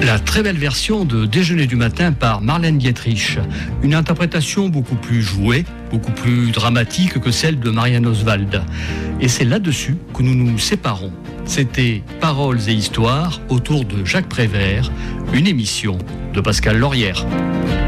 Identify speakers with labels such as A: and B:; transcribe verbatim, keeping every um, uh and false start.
A: La très belle version de Déjeuner du matin par Marlène Dietrich. Une interprétation beaucoup plus jouée, beaucoup plus dramatique que celle de Marianne Oswald. Et c'est là-dessus que nous nous séparons. C'était Paroles et Histoires autour de Jacques Prévert, une émission de Pascal Laurière.